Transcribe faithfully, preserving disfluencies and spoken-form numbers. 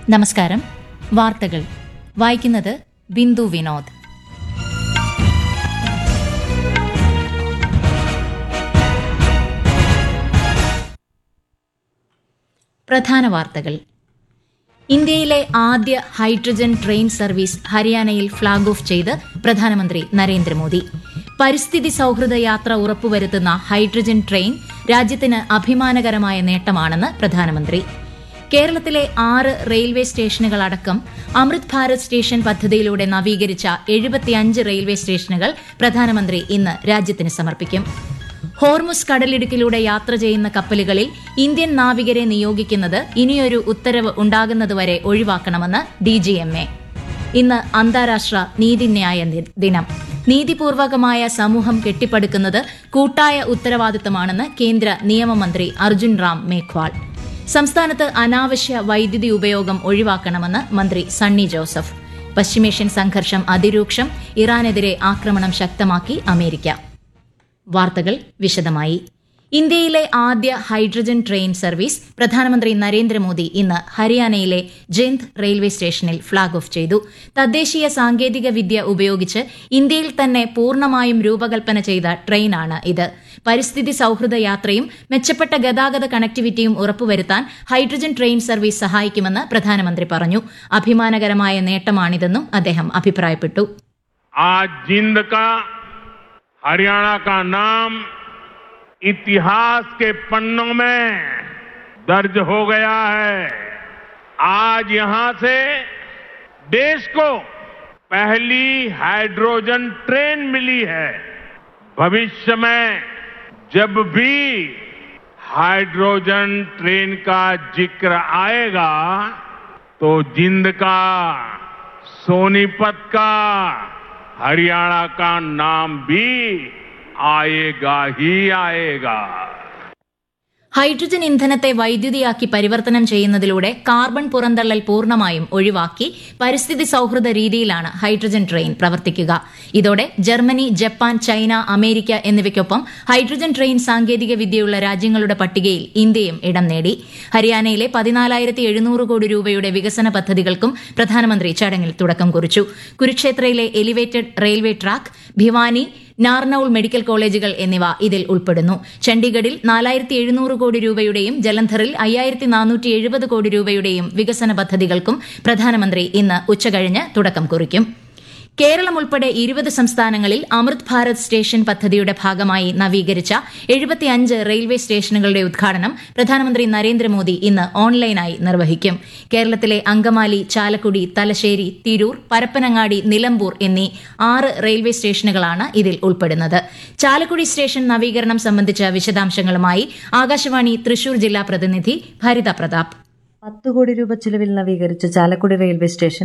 നമസ്കാരം. വാർത്തകൾ വായിക്കുന്നത് ബിന്ദു വിനോദ്. പ്രധാന വാർത്തകൾ. ഇന്ത്യയിലെ ആദ്യ ഹൈഡ്രജൻ ട്രെയിൻ സർവീസ് ഹരിയാനയിൽ ഫ്ളാഗ് ഓഫ് ചെയ്ത് പ്രധാനമന്ത്രി നരേന്ദ്രമോദി. പരിസ്ഥിതി സൌഹൃദ യാത്ര ഉറപ്പുവരുത്തുന്ന ഹൈഡ്രജൻ ട്രെയിൻ രാജ്യത്തിന് അഭിമാനകരമായ നേട്ടമാണെന്ന് പ്രധാനമന്ത്രി. കേരളത്തിലെ ആറ് റെയിൽവേ സ്റ്റേഷനുകളടക്കം അമൃത് ഭാരത് സ്റ്റേഷൻ പദ്ധതിയിലൂടെ നവീകരിച്ച എഴുപത്തിയഞ്ച് റെയിൽവേ സ്റ്റേഷനുകൾ പ്രധാനമന്ത്രി ഇന്ന് രാജ്യത്തിന് സമർപ്പിക്കും. ഹോർമുസ് കടലിടുക്കിലൂടെ യാത്ര ചെയ്യുന്ന കപ്പലുകളിൽ ഇന്ത്യൻ നാവികരെ നിയോഗിക്കുന്നത് ഇനിയൊരു ഉത്തരവ് ഉണ്ടാകുന്നതുവരെ ഒഴിവാക്കണമെന്ന് ഡിജിഎംഎ. ഇന്ന് അന്താരാഷ്ട്ര നീതിന്യായ ദിനം. നീതിപൂർവകമായ സമൂഹം കെട്ടിപ്പടുക്കുന്നത് കൂട്ടായ ഉത്തരവാദിത്തമാണെന്ന് കേന്ദ്ര നിയമമന്ത്രി അർജുൻ റാം മേഘ്വാൾ. സംസ്ഥാനത്ത് അനാവശ്യ വൈദ്യുതി ഉപയോഗം ഒഴിവാക്കണമെന്ന് മന്ത്രി സണ്ണി ജോസഫ്. പശ്ചിമേഷ്യൻ സംഘർഷം അതിരൂക്ഷം. ഇറാനെതിരെ ആക്രമണം ശക്തമാക്കി അമേരിക്ക. വാർത്തകൾ വിശദമായി. ഇന്ത്യയിലെ ആദ്യ ഹൈഡ്രജൻ ട്രെയിൻ സർവീസ് പ്രധാനമന്ത്രി നരേന്ദ്രമോദി ഇന്ന് ഹരിയാനയിലെ ജെന്ദ് റെയിൽവേ സ്റ്റേഷനിൽ ഫ്ളാഗ് ഓഫ് ചെയ്തു. തദ്ദേശീയ സാങ്കേതിക വിദ്യ ഉപയോഗിച്ച് ഇന്ത്യയിൽ തന്നെ പൂർണ്ണമായും രൂപകൽപ്പന ചെയ്ത ട്രെയിനാണ് ഇത്. പരിസ്ഥിതി സൌഹൃദ യാത്രയും മെച്ചപ്പെട്ട ഗതാഗത കണക്ടിവിറ്റിയും ഉറപ്പുവരുത്താൻ ഹൈഡ്രജൻ ട്രെയിൻ സർവീസ് സഹായിക്കുമെന്ന് പ്രധാനമന്ത്രി പറഞ്ഞു. അഭിമാനകരമായ നേട്ടമാണിതെന്നും അദ്ദേഹം അഭിപ്രായപ്പെട്ടു. हरियाणा का नाम इतिहास के पन्नों में दर्ज हो गया है. आज यहां से देश को पहली हाइड्रोजन ट्रेन मिली है. भविष्य में जब भी हाइड्रोजन ट्रेन का जिक्र आएगा तो जिंद का, सोनीपत का, हरियाणा का नाम भी आएगा ही आएगा. ഹൈഡ്രജൻ ഇന്ധനത്തെ വൈദ്യുതിയാക്കി പരിവർത്തനം ചെയ്യുന്നതിലൂടെ കാർബൺ പുറന്തള്ളൽ പൂർണ്ണമായും ഒഴിവാക്കി പരിസ്ഥിതി സൌഹൃദ രീതിയിലാണ് ഹൈഡ്രജൻ ട്രെയിൻ പ്രവർത്തിക്കുക. ഇതോടെ ജർമ്മനി, ജപ്പാൻ, ചൈന, അമേരിക്ക എന്നിവയ്ക്കൊപ്പം ഹൈഡ്രജൻ ട്രെയിൻ സാങ്കേതിക വിദ്യയുള്ള രാജ്യങ്ങളുടെ പട്ടികയിൽ ഇന്ത്യയും ഇടം നേടി. ഹരിയാനയിലെ പതിനാലായിരത്തി എഴുന്നൂറ് കോടി രൂപയുടെ വികസന പദ്ധതികൾക്കും പ്രധാനമന്ത്രി ചടങ്ങിൽ തുടക്കം കുറിച്ചു. കുരുക്ഷേത്രയിലെ elevated railway track, Bhiwani, Narnaul medical കോളേജുകൾ എന്നിവ ഇതിൽ ഉൾപ്പെടുന്നു. ചണ്ഡീഗഡിൽ നാലായിരത്തി എഴുന്നൂറ് കോടി രൂപയുടെയും ജലന്ധറിൽ അയ്യായിരത്തി നാനൂറ്റി എഴുപത് കോടി രൂപയുടെയും വികസന പദ്ധതികൾക്കും പ്രധാനമന്ത്രി ഇന്ന് ഉച്ചകഴിഞ്ഞ് തുടക്കം കുറിക്കും. കേരളം ഉൾപ്പെടെ ഇരുപത് സംസ്ഥാനങ്ങളിൽ അമൃത് ഭാരത് സ്റ്റേഷൻ പദ്ധതിയുടെ ഭാഗമായി നവീകരിച്ച എഴുപത്തിയഞ്ച് റെയിൽവേ സ്റ്റേഷനുകളുടെ ഉദ്ഘാടനം പ്രധാനമന്ത്രി നരേന്ദ്രമോദി ഇന്ന് ഓൺലൈനായി നിർവഹിക്കും. കേരളത്തിലെ അങ്കമാലി, ചാലക്കുടി, തലശ്ശേരി, തിരൂർ, പരപ്പനങ്ങാടി, നിലമ്പൂർ എന്നീ ആറ് റെയിൽവേ സ്റ്റേഷനുകളാണ് ഇതിൽ ഉൾപ്പെടുന്നത്. ചാലക്കുടി സ്റ്റേഷൻ നവീകരണം സംബന്ധിച്ച വിശദാംശങ്ങളുമായി ആകാശവാണി തൃശൂർ ജില്ലാ പ്രതിനിധി ഭരിത പ്രതാപ്. പത്ത് കോടി രൂപ ചിലവിൽ നവീകരിച്ച ചാലക്കുടി റെയിൽവേ സ്റ്റേഷൻ